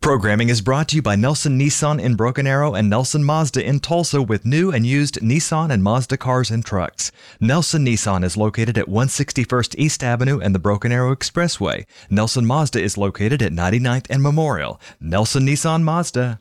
Programming is brought to you by Nelson Nissan in Broken Arrow and Nelson Mazda in Tulsa with new and used Nissan and Mazda cars and trucks. Nelson Nissan is located at 161st East Avenue and the Broken Arrow Expressway. Nelson Mazda is located at 99th and Memorial. Nelson Nissan Mazda.